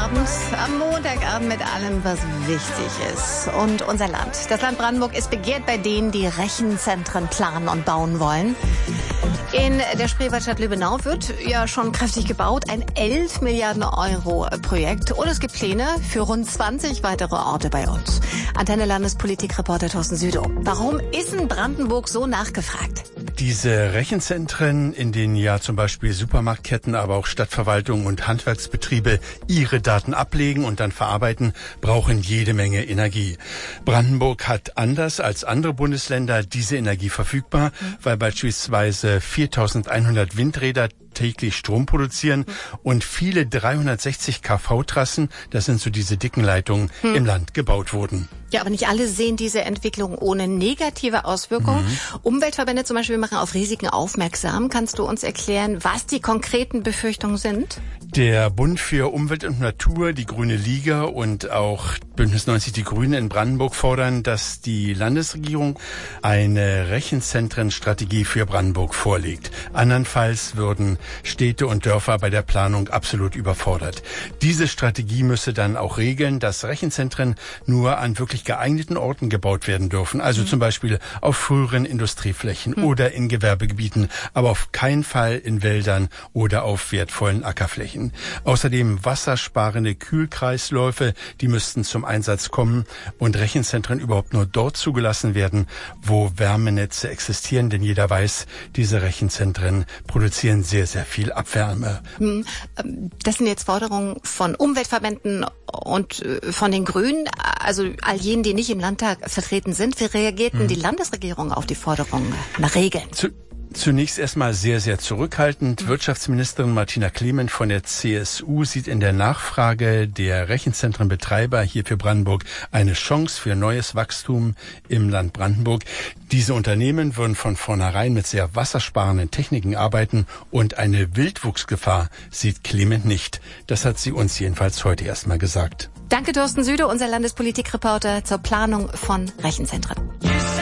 Montagabend. Am Montagabend mit allem, was wichtig ist. Und unser Land, das Land Brandenburg, ist begehrt bei denen, die Rechenzentren planen und bauen wollen. In der Spreewaldstadt Lübbenau wird ja schon kräftig gebaut. Ein 11 Milliarden Euro Projekt. Und es gibt Pläne für rund 20 weitere Orte bei uns. Antenne Landespolitikreporter Thorsten Südow. Warum ist in Brandenburg so nachgefragt? Diese Rechenzentren, in denen ja zum Beispiel Supermarktketten, aber auch Stadtverwaltungen und Handwerksbetriebe ihre Daten ablegen und dann verarbeiten, brauchen jede Menge Energie. Brandenburg hat anders als andere Bundesländer diese Energie verfügbar, weil beispielsweise 4.100 Windräder täglich Strom produzieren und viele 360 kV-Trassen, das sind so diese dicken Leitungen, im Land gebaut wurden. Ja, aber nicht alle sehen diese Entwicklung ohne negative Auswirkungen. Umweltverbände zum Beispiel machen auf Risiken aufmerksam. Kannst du uns erklären, was die konkreten Befürchtungen sind? Der Bund für Umwelt und Natur, die Grüne Liga und auch Bündnis 90 Die Grünen in Brandenburg fordern, dass die Landesregierung eine Rechenzentrenstrategie für Brandenburg vorlegt. Andernfalls würden Städte und Dörfer bei der Planung absolut überfordert. Diese Strategie müsse dann auch regeln, dass Rechenzentren nur an wirklich geeigneten Orten gebaut werden dürfen, also zum Beispiel auf früheren Industrieflächen oder in Gewerbegebieten, aber auf keinen Fall in Wäldern oder auf wertvollen Ackerflächen. Außerdem wassersparende Kühlkreisläufe, die müssten zum Einsatz kommen und Rechenzentren überhaupt nur dort zugelassen werden, wo Wärmenetze existieren, denn jeder weiß, diese Rechenzentren produzieren sehr, sehr viel Abwärme. Das sind jetzt Forderungen von Umweltverbänden und von den Grünen, also all jenen, die nicht im Landtag vertreten sind. Wie reagierten die Landesregierung auf die Forderungen nach Regeln? Zunächst erstmal sehr, sehr zurückhaltend. Wirtschaftsministerin Martina Clement von der CSU sieht in der Nachfrage der Rechenzentrenbetreiber hier für Brandenburg eine Chance für neues Wachstum im Land Brandenburg. Diese Unternehmen würden von vornherein mit sehr wassersparenden Techniken arbeiten und eine Wildwuchsgefahr sieht Clement nicht. Das hat sie uns jedenfalls heute erstmal gesagt. Danke, Thorsten Südow, unser Landespolitikreporter zur Planung von Rechenzentren.